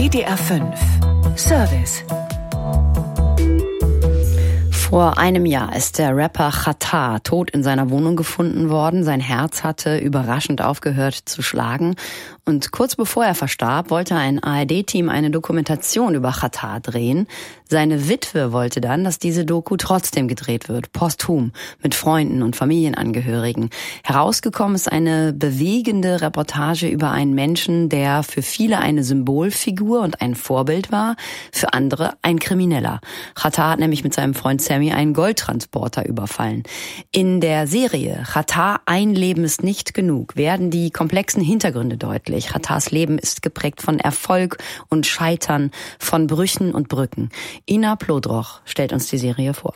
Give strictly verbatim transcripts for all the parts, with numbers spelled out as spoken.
W D R fünf Service. Vor einem Jahr ist der Rapper Xatar tot in seiner Wohnung gefunden worden. Sein Herz hatte überraschend aufgehört zu schlagen. Und kurz bevor er verstarb, wollte ein A R D-Team eine Dokumentation über Xatar drehen. Seine Witwe wollte dann, dass diese Doku trotzdem gedreht wird, posthum, mit Freunden und Familienangehörigen. Herausgekommen ist eine bewegende Reportage über einen Menschen, der für viele eine Symbolfigur und ein Vorbild war, für andere ein Krimineller. Xatar hat nämlich mit seinem Freund Sammy einen Goldtransporter überfallen. In der Serie Xatar, ein Leben ist nicht genug, werden die komplexen Hintergründe deutlich. Xatars Leben ist geprägt von Erfolg und Scheitern, von Brüchen und Brücken. Ina Plodroch stellt uns die Serie vor.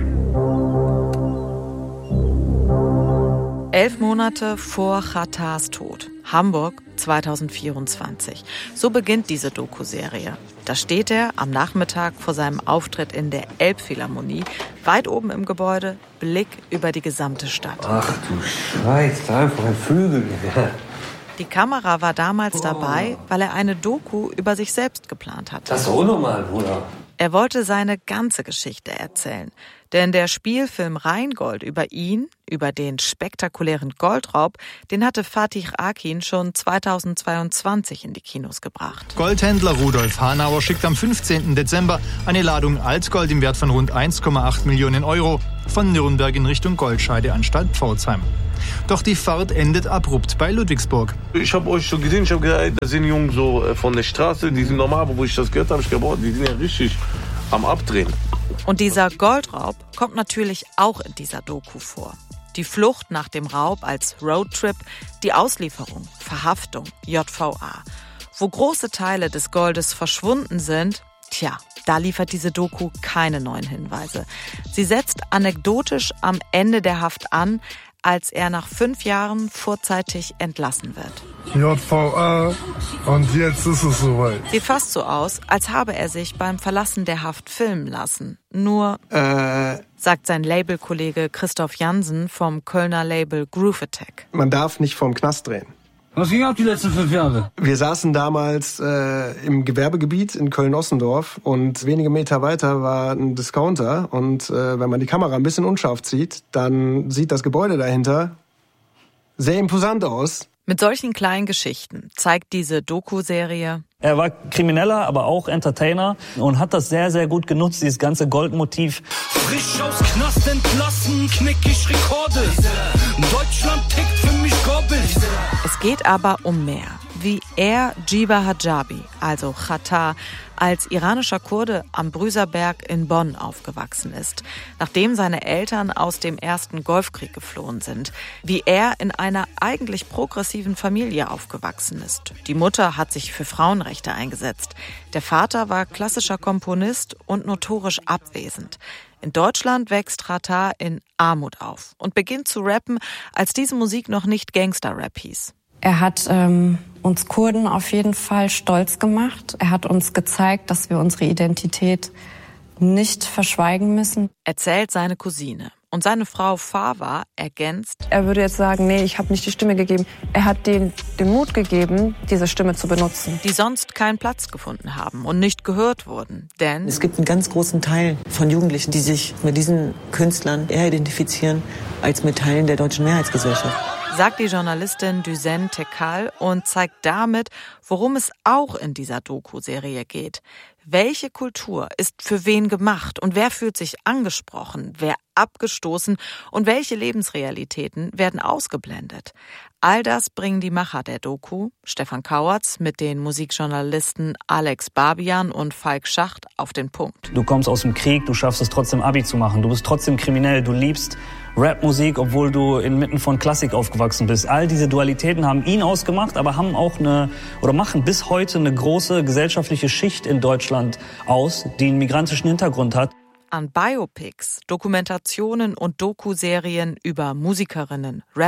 Elf Monate vor Xatars Tod. Hamburg zweitausendvierundzwanzig. So beginnt diese Doku-Serie. Da steht er am Nachmittag vor seinem Auftritt in der Elbphilharmonie, weit oben im Gebäude, Blick über die gesamte Stadt. Ach du Scheiße, einfach ein Vögel. Die Kamera war damals dabei, weil er eine Doku über sich selbst geplant hatte. Das ist auch normal, Bruder. Er wollte seine ganze Geschichte erzählen. Denn der Spielfilm Rheingold über ihn, über den spektakulären Goldraub, den hatte Fatih Akin schon zweitausendzweiundzwanzig in die Kinos gebracht. Goldhändler Rudolf Hanauer schickt am fünfzehnten Dezember eine Ladung Altgold im Wert von rund eins Komma acht Millionen Euro von Nürnberg in Richtung Goldscheideanstalt Pforzheim. Doch die Fahrt endet abrupt bei Ludwigsburg. Ich habe euch schon gesehen, ich habe gesagt, das sind Jungs so von der Straße, die sind normal, aber wo ich das gehört habe, ich gedacht, die sind ja richtig am Abdrehen. Und dieser Goldraub kommt natürlich auch in dieser Doku vor. Die Flucht nach dem Raub als Roadtrip, die Auslieferung, Verhaftung, J V A. Wo große Teile des Goldes verschwunden sind, tja, da liefert diese Doku keine neuen Hinweise. Sie setzt anekdotisch am Ende der Haft an, als er nach fünf Jahren vorzeitig entlassen wird. J V A und jetzt ist es soweit. Sieht fast so aus, als habe er sich beim Verlassen der Haft filmen lassen. Nur, äh, sagt sein Labelkollege Christoph Jansen vom Kölner Label Groove Attack. Man darf nicht vorm Knast drehen. Was ging ab die letzten fünf Jahre? Wir saßen damals äh, im Gewerbegebiet in Köln-Ossendorf und wenige Meter weiter war ein Discounter. Und äh, wenn man die Kamera ein bisschen unscharf zieht, dann sieht das Gebäude dahinter sehr imposant aus. Mit solchen kleinen Geschichten zeigt diese Doku-Serie: Er war Krimineller, aber auch Entertainer und hat das sehr, sehr gut genutzt, dieses ganze Goldmotiv. Frisch aus Knast entlassen, knick ich Rekorde. Deutschland tickt für mich Gobbel. Es geht aber um mehr. Wie er Jiba Hajabi, also Xatar, als iranischer Kurde am Brüserberg in Bonn aufgewachsen ist, nachdem seine Eltern aus dem ersten Golfkrieg geflohen sind. Wie er in einer eigentlich progressiven Familie aufgewachsen ist. Die Mutter hat sich für Frauenrechte eingesetzt. Der Vater war klassischer Komponist und notorisch abwesend. In Deutschland wächst Xatar in Armut auf und beginnt zu rappen, als diese Musik noch nicht Gangster-Rap hieß. Er hat ähm, uns Kurden auf jeden Fall stolz gemacht. Er hat uns gezeigt, dass wir unsere Identität nicht verschweigen müssen. Erzählt seine Cousine. Und seine Frau Fava ergänzt: Er würde jetzt sagen, nee, ich habe nicht die Stimme gegeben. Er hat den, den Mut gegeben, diese Stimme zu benutzen. Die sonst keinen Platz gefunden haben und nicht gehört wurden. Denn es gibt einen ganz großen Teil von Jugendlichen, die sich mit diesen Künstlern eher identifizieren als mit Teilen der deutschen Mehrheitsgesellschaft. Sagt die Journalistin Düsen Tekal und zeigt damit, worum es auch in dieser Doku-Serie geht. Welche Kultur ist für wen gemacht und wer fühlt sich angesprochen, wer abgestoßen und welche Lebensrealitäten werden ausgeblendet? All das bringen die Macher der Doku, Stefan Kauertz, mit den Musikjournalisten Alex Barbian und Falk Schacht auf den Punkt. Du kommst aus dem Krieg, du schaffst es trotzdem Abi zu machen, du bist trotzdem kriminell, du liebst Rapmusik, obwohl du inmitten von Klassik aufgewachsen bist. All diese Dualitäten haben ihn ausgemacht, aber haben auch eine oder machen bis heute eine große gesellschaftliche Schicht in Deutschland aus, die einen migrantischen Hintergrund hat. An Biopics, Dokumentationen und Dokuserien über Musikerinnen, Rapper,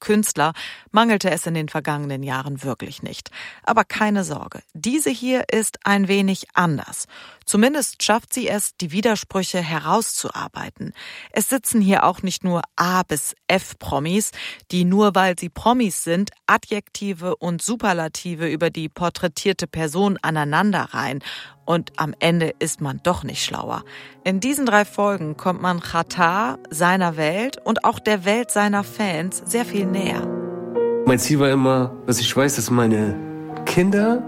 Künstler mangelte es in den vergangenen Jahren wirklich nicht. Aber keine Sorge, diese hier ist ein wenig anders. Zumindest schafft sie es, die Widersprüche herauszuarbeiten. Es sitzen hier auch nicht nur A- bis F-Promis, die nur weil sie Promis sind, Adjektive und Superlative über die porträtierte Person aneinanderreihen. Und am Ende ist man doch nicht schlauer. In diesen drei Folgen kommt man Xatar, seiner Welt und auch der Welt seiner Fans sehr viel näher. Mein Ziel war immer, dass ich weiß, dass meine Kinder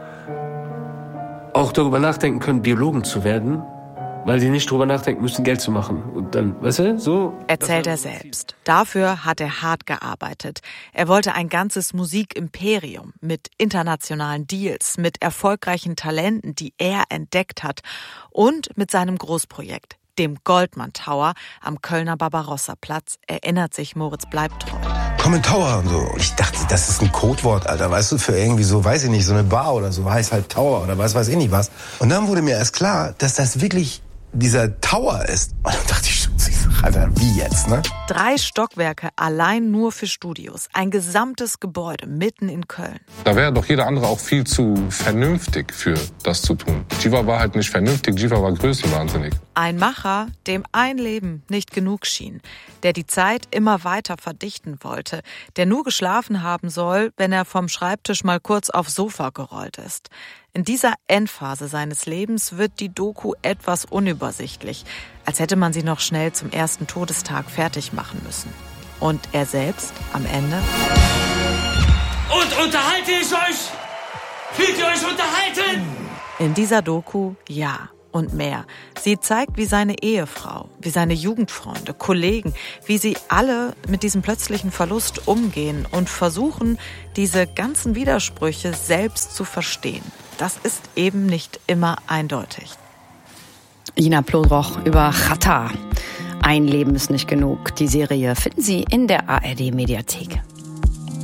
auch darüber nachdenken können, Biologen zu werden, weil sie nicht darüber nachdenken müssen, Geld zu machen. Und dann, weißt du, so. Erzählt er selbst. Dafür hat er hart gearbeitet. Er wollte ein ganzes Musikimperium mit internationalen Deals, mit erfolgreichen Talenten, die er entdeckt hat und mit seinem Großprojekt, dem Goldman Tower am Kölner Barbarossa-Platz, erinnert sich Moritz Bleibtreu. Common Tower und so. Ich dachte, das ist ein Codewort, Alter, weißt du, für irgendwie so, weiß ich nicht, so eine Bar oder so, heißt halt Tower oder was weiß ich nicht was. Und dann wurde mir erst klar, dass das wirklich dieser Tower ist. Und dann dachte ich, Alter, wie jetzt, ne? Drei Stockwerke allein nur für Studios. Ein gesamtes Gebäude mitten in Köln. Da wäre doch jeder andere auch viel zu vernünftig für das zu tun. Jiva war halt nicht vernünftig, Jiva war größenwahnsinnig. Ein Macher, dem ein Leben nicht genug schien, der die Zeit immer weiter verdichten wollte, der nur geschlafen haben soll, wenn er vom Schreibtisch mal kurz aufs Sofa gerollt ist. In dieser Endphase seines Lebens wird die Doku etwas unübersichtlich, als hätte man sie noch schnell zum ersten Todestag fertig machen müssen. Und er selbst am Ende? Und unterhalte ich euch? Fühlt ihr euch unterhalten? In dieser Doku, ja. Und mehr. Sie zeigt, wie seine Ehefrau, wie seine Jugendfreunde, Kollegen, wie sie alle mit diesem plötzlichen Verlust umgehen und versuchen, diese ganzen Widersprüche selbst zu verstehen. Das ist eben nicht immer eindeutig. Ina Plodroch über Xatar. Ein Leben ist nicht genug. Die Serie finden Sie in der A R D Mediathek.